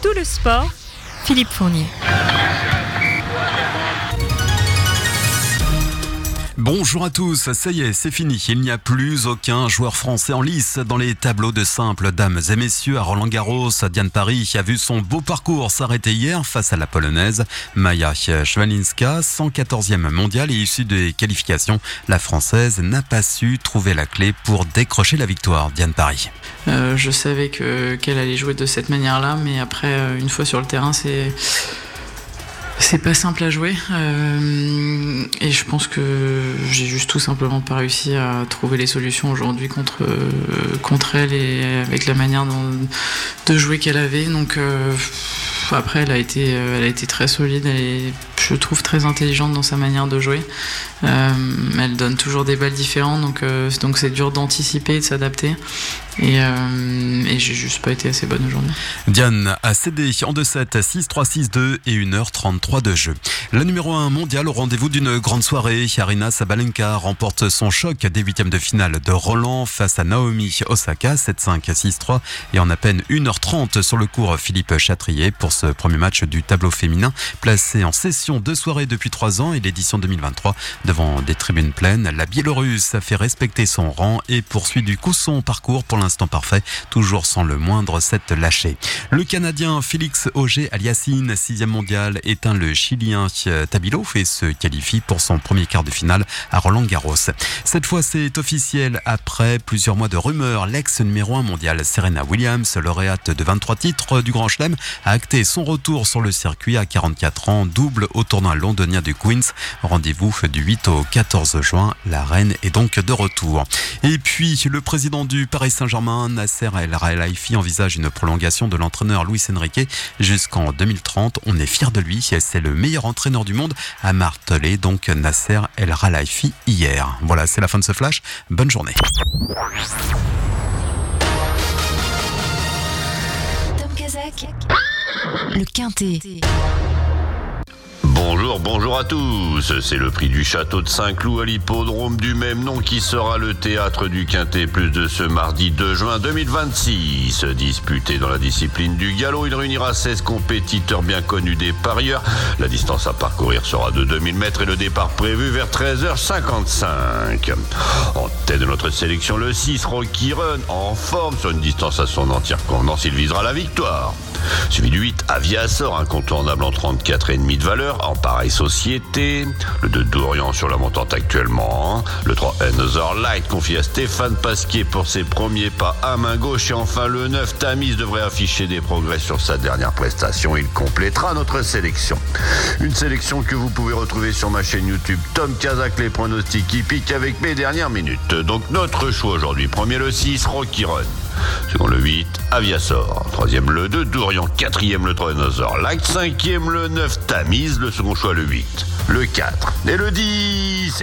tout le sport, Philippe Fournier. Bonjour à tous, ça y est, c'est fini. Il n'y a plus aucun joueur français en lice dans les tableaux de simple. Dames et messieurs, à Roland-Garros, Diane Parry a vu son beau parcours s'arrêter hier face à la Polonaise Maja Szwalinska, 114e mondiale et issue des qualifications. La Française n'a pas su trouver la clé pour décrocher la victoire. Diane Parry. Je savais qu'elle allait jouer de cette manière-là, mais après, une fois sur le terrain, c'est pas simple à jouer et je pense que j'ai juste tout simplement pas réussi à trouver les solutions aujourd'hui contre elle et avec la manière de jouer qu'elle avait. Donc après elle a été très solide et je trouve très intelligente dans sa manière de jouer. Elle donne toujours des balles différentes, donc c'est dur d'anticiper et de s'adapter. Et j'ai juste pas été assez bonne aujourd'hui. Diane a cédé en 2-7, 6-3, 6-2 et 1h33 de jeu. La numéro 1 mondiale au rendez-vous d'une grande soirée. Aryna Sabalenka remporte son choc des huitièmes de finale de Roland face à Naomi Osaka, 7-5, 6-3 et en à peine 1h30 sur le court Philippe Chatrier pour ce premier match du tableau féminin. Placé en session de soirée depuis 3 ans et l'édition 2023 devant des tribunes pleines, la Biélorusse a fait respecter son rang et poursuit du coup son parcours pour l'instant parfait, toujours sans le moindre set lâché. Le Canadien Félix Auger-Aliassime, 6e mondial, éteint le Chilien Tabilo et se qualifie pour son premier quart de finale à Roland-Garros. Cette fois, c'est officiel. Après plusieurs mois de rumeurs, l'ex numéro 1 mondial Serena Williams, lauréate de 23 titres du Grand Chelem, a acté son retour sur le circuit à 44 ans, double au tournoi londonien du Queen's. Rendez-vous du 8 au 14 juin. La reine est donc de retour. Et puis, le président du Paris Saint-Germain, Nasser El Khelaifi, envisage une prolongation de l'entraîneur Luis Enrique jusqu'en 2030. On est fiers de lui. C'est le meilleur entraîneur du monde, a martelé donc Nasser El Khelaifi hier. Voilà, c'est la fin de ce flash. Bonne journée. Tom Kazak, le Quintet. Bonjour à tous. C'est le prix du château de Saint-Cloud à l'hippodrome du même nom qui sera le théâtre du Quintet Plus de ce mardi 2 juin 2026. Disputé dans la discipline du galop, il réunira 16 compétiteurs bien connus des parieurs. La distance à parcourir sera de 2000 mètres et le départ prévu vers 13h55. En tête de notre sélection, le 6 Rocky Run, en forme sur une distance à son entière convenance, il visera la victoire. Suivi du 8 Aviasor, incontournable en 34,5 de valeur, en pareille société. Le 2 Dorian sur la montante actuellement. Le 3 Another Light confié à Stéphane Pasquier pour ses premiers pas à main gauche. Et enfin le 9 Tamise devrait afficher des progrès sur sa dernière prestation. Il complétera notre sélection. Une sélection que vous pouvez retrouver sur ma chaîne YouTube Tom Kazak, les pronostics hippiques avec mes dernières minutes. Donc notre choix aujourd'hui. Premier le 6 Rocky Run. Second le 8 Aviasor. Troisième le 2 Dorian. Quatrième le 3 Another Light. Cinquième le 9 Tamise. Le second choix le 8. Le 4 et le 10.